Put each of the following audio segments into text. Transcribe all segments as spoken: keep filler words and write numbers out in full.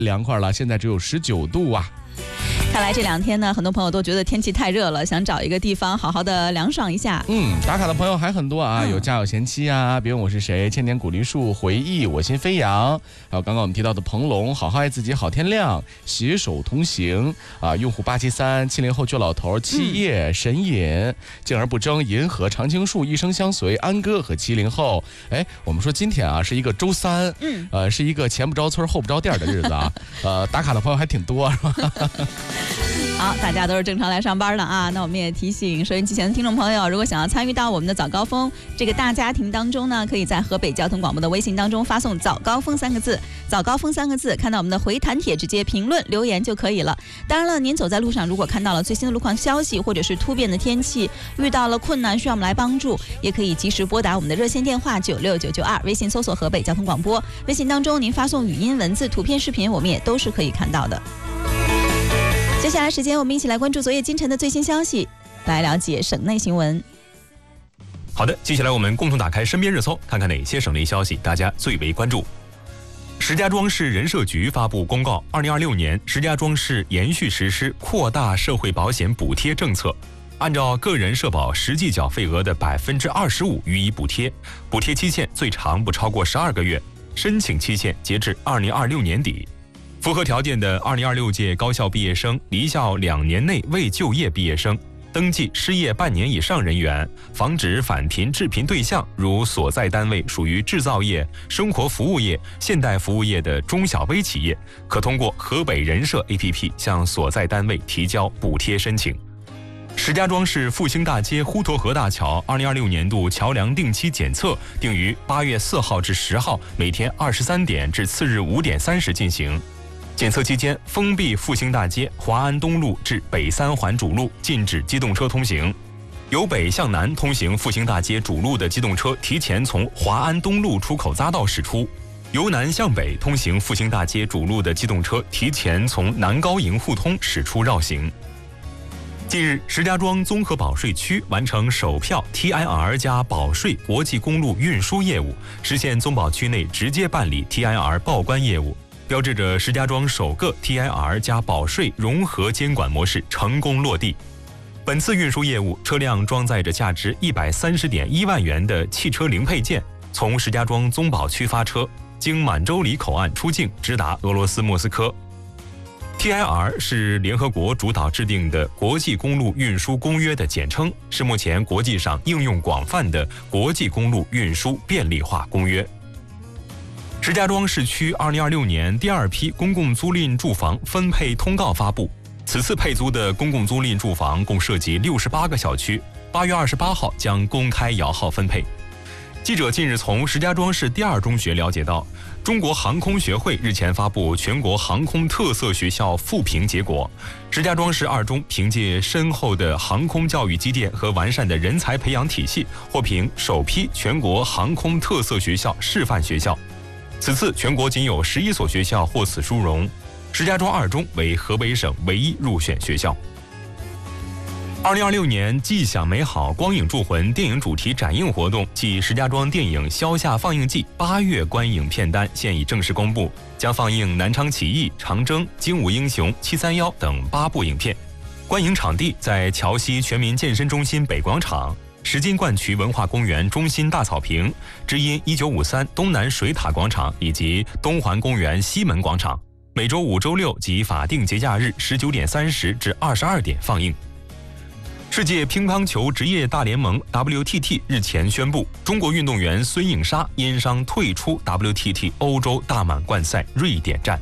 凉快了，现在只有十九度啊。 看来这两天呢，很多朋友都觉得天气太热了，想找一个地方好好的凉爽一下。 嗯，打卡的朋友还很多啊， 嗯、 有家有贤妻啊，别问我是谁，千年古梨树，回忆我心飞扬，还有刚刚我们提到的鹏龙，好好爱自己，好天亮，携手同行啊，用户八七三，七零后旧老头，七叶、嗯、神隐，静而不争，银河常青树，一生相随，安哥和七零后。哎，我们说今天啊是一个周三，嗯，呃，是一个前不着村后不着店的日子啊，呃，打卡的朋友还挺多，是吧？ 好，大家都是正常来上班的啊。那我们也提醒收音机前的听众朋友，如果想要参与到我们的早高峰这个大家庭当中呢，可以在河北交通广播的微信当中发送早高峰三个字，早高峰三个字，看到我们的回弹帖直接评论留言就可以了。当然了，您走在路上如果看到了最新的路况消息，或者是突变的天气，遇到了困难需要我们来帮助，也可以及时拨打我们的热线电话九六九九二，微信搜索河北交通广播，微信当中您发送语音文字图片视频，我们也都是可以看到的。接下来时间我们一起来关注昨夜今晨的最新消息，来了解省内新闻。 好的，接下来我们共同打开身边热搜，看看哪些省内消息大家最为关注。石家庄市人社局发布公告，二零二六年石家庄市延续实施扩大社会保险补贴政策，按照个人社保实际缴费额的百分之二十五予以补贴，补贴期限最长不超过十二个月，申请期限截至二零二六年底。符合条件的二零二六届高校毕业生、离校两年内未就业毕业生、登记失业半年以上人员、防止返贫致贫对象如所在单位属于制造业、生活服务业、现代服务业的中小微企业，可通过河北人社 A P P 向所在单位提交补贴申请。石家庄市复兴大街呼沱河大桥二零二六年度桥梁定期检测定于八月四号至十号每天二十三点至次日五点三十进行。检测期间，封闭复兴大街华安东路至北三环主路，禁止机动车通行。由北向南通行复兴大街主路的机动车提前从华安东路出口匝道驶出；由南向北通行复兴大街主路的机动车提前从南高营互通驶出绕行。近日，石家庄综合保税区完成首票 T I R 加保税国际公路运输业务，实现综保区内直接办理 T I R 报关业务，标志着石家庄首个 T I R 加保税融合监管模式成功落地。本次运输业务，车辆装载着价值一百三十点一万元的汽车零配件，从石家庄综保区发车，经满洲里口岸出境，直达俄罗斯莫斯科。T I R 是联合国主导制定的国际公路运输公约的简称，是目前国际上应用广泛的国际公路运输便利化公约。石家庄市区二零二六年第二批公共租赁住房分配通告发布，此次配租的公共租赁住房共涉及六十八个小区，八月二十八号将公开摇号分配。记者近日从石家庄市第二中学了解到，中国航空学会日前发布全国航空特色学校复评结果，石家庄市二中凭借深厚的航空教育积淀和完善的人才培养体系，获评首批全国航空特色学校示范学校。此次全国仅有十一所学校获此殊荣，石家庄二中为河北省唯一入选学校。二零二六年既享美好光影铸魂电影主题展映活动暨石家庄电影消夏放映季八月观影片单现已正式公布，将放映《南昌起义》《长征》《精武英雄》《七三幺》等八部影片。观影场地在桥西全民健身中心北广场、石金冠渠文化公园中心大草坪、知音一九五三东南水塔广场以及东环公园西门广场，每周五、周六及法定节假日十九点三十至二十二点放映。世界乒乓球职业大联盟 W T T 日前宣布，中国运动员孙颖莎因伤退出 W T T 欧洲大满贯赛瑞典站。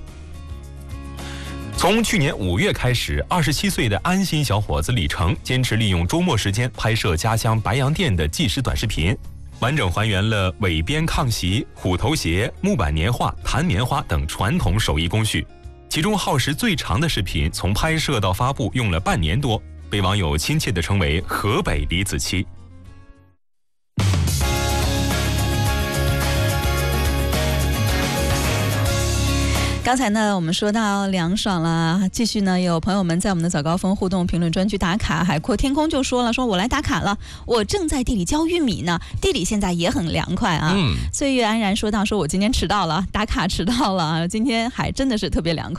从去年五月开始，二十七岁的安心小伙子李成坚持利用周末时间拍摄家乡白洋淀的纪实短视频，完整还原了尾边抗席、虎头鞋、木板年画、弹棉花等传统手艺工序。其中耗时最长的视频，从拍摄到发布用了半年多，被网友亲切地称为河北李子柒。 刚才呢，我们说到凉爽了，继续呢，有朋友们在我们的早高峰互动评论专区打卡。海阔天空就说了，说我来打卡了，我正在地里浇玉米呢，地里现在也很凉快啊。 嗯， 岁月安然说到，说我今天迟到了，打卡迟到了，今天还真的是特别凉快。